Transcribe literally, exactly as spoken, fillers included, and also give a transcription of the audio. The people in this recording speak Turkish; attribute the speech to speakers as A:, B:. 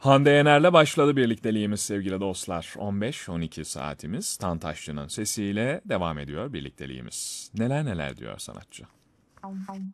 A: Hande Yener'le başladı birlikteliğimiz sevgili dostlar. on beş on iki saatimiz Tantaşçı'nın sesiyle devam ediyor birlikteliğimiz. Neler neler diyor sanatçı.